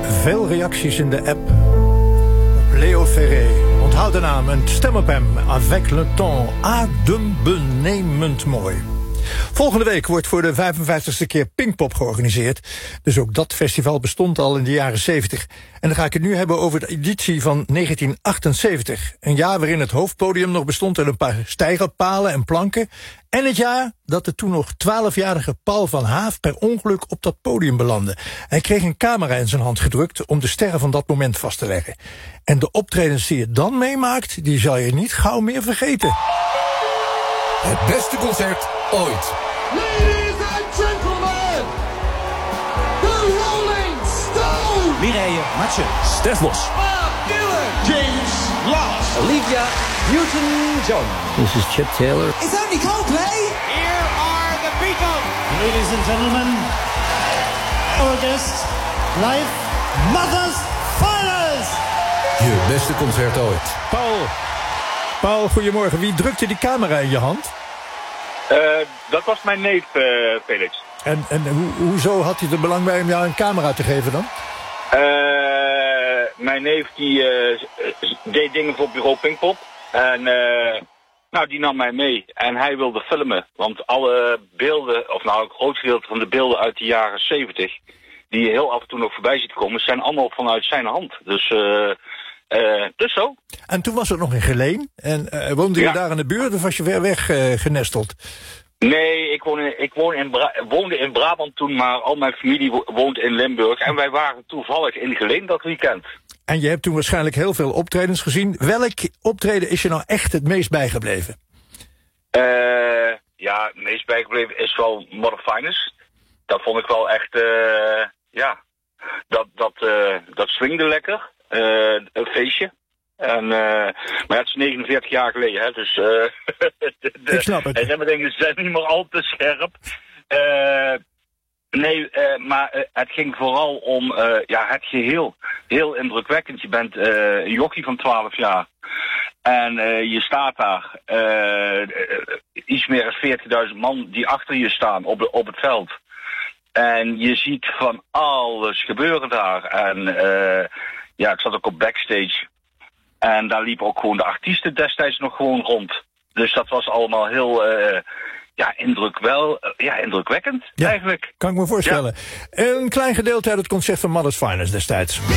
Veel reacties in de app. Leo Ferré, onthoud de naam en stem op hem. Avec le temps, adembenemend mooi. Volgende week wordt voor de 55ste keer Pinkpop georganiseerd. Dus ook dat festival bestond al in de jaren 70. En dan ga ik het nu hebben over de editie van 1978. Een jaar waarin het hoofdpodium nog bestond uit een paar steigerpalen en planken. En het jaar dat de toen nog 12-jarige Paul van Haaf per ongeluk op dat podium belandde. Hij kreeg een camera in zijn hand gedrukt om de sterren van dat moment vast te leggen. En de optredens die je dan meemaakt, die zal je niet gauw meer vergeten. Het beste concert ooit. Ladies and gentlemen, the Rolling Stones. Mireille Mathieu. Stef Bos. Bob Dylan. James Last. Olivia Newton-John. This is Chip Taylor. It's only Coldplay. Here are the Beatles. Ladies and gentlemen, our guest, live Mother's Finest. Je beste concert ooit. Paul, goedemorgen. Wie drukte die camera in je hand? Dat was mijn neef, Felix. En hoezo had hij er belang bij om jou een camera te geven dan? Mijn neef die deed dingen voor bureau Pinkpop. En die nam mij mee. En hij wilde filmen. Want alle beelden, of nou een groot gedeelte van de beelden uit de jaren 70... die je heel af en toe nog voorbij ziet komen, zijn allemaal vanuit zijn hand. Dus zo. En toen was het nog in Geleen. En woonde je daar in de buurt of was je ver weg genesteld? Nee, ik woonde in Brabant toen, maar al mijn familie woont in Limburg. En wij waren toevallig in Geleen dat weekend. En je hebt toen waarschijnlijk heel veel optredens gezien. Welk optreden is je nou echt het meest bijgebleven? Het meest bijgebleven is wel Mother Finest. Dat vond ik wel echt, dat swingde lekker. Een feestje. Maar het is 49 jaar geleden, hè, dus ik snap het. De remmerdingen zijn niet meer al te scherp. Maar het ging vooral om het geheel. Heel indrukwekkend. Je bent een jochie van 12 jaar. En je staat daar. Iets meer dan 40.000 man die achter je staan op het veld. En je ziet van alles gebeuren daar. En ik zat ook op backstage. En daar liepen ook gewoon de artiesten destijds nog gewoon rond. Dus dat was allemaal heel indrukwekkend eigenlijk. Kan ik me voorstellen. Ja. Een klein gedeelte uit het concert van Mother's Finest destijds.